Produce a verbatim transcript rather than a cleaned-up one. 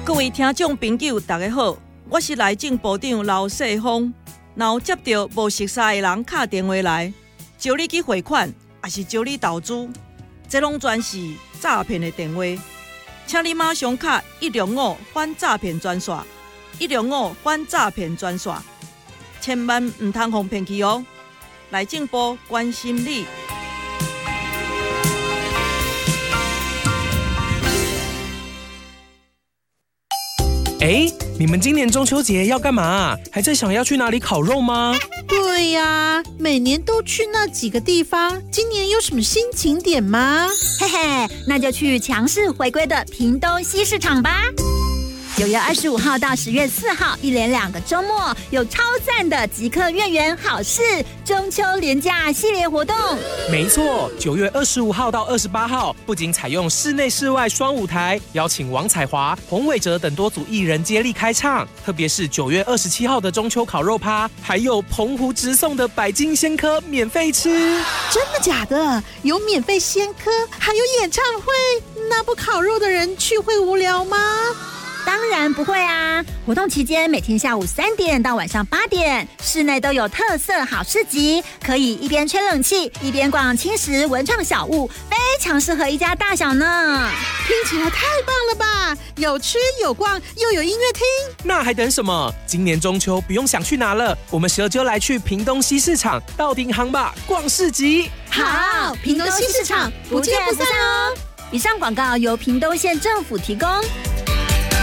各位听众朋友，大家好，我是内政部长刘世峰。若有接到无熟悉的人打电话来，招你去汇款，还是招你投资，这拢全是诈骗的电话。请你马上打一六五反诈骗专线，一六五反诈骗专线，千万唔通互骗去哦。内政部关心你。 哎，你们今年中秋节要干嘛？还在想要去哪里烤肉吗？ 对呀、啊，每年都去那几个地方，今年有什么新景点吗？ 嘿嘿，那就去强势回归的屏东西市场吧。九月二十五号到十月四号，一连两个周末有超赞的即刻月圆好事中秋连假系列活动。 没错，九月二十五号到二十八号，不仅采用室内室外双舞台，邀请王彩华、洪伟哲等多组艺人接力开唱。特别是九月二十七号的中秋烤肉趴，还有澎湖直送的百金鲜科免费吃。 真的假的？有免费鲜科，还有演唱会，那不烤肉的人去会无聊吗？ 当然不会啊！活动期间每天下午三点到晚上八点，室内都有特色好市集，可以一边吹冷气一边逛轻食文创小物，非常适合一家大小呢。 听起来太棒了吧！有吃有逛又有音乐听， 那还等什么？今年中秋不用想去哪了，我们十就来去屏东西市场到顶行吧，逛市集。 好，屏东西市场不见不散哦！以上广告由屏东县政府提供。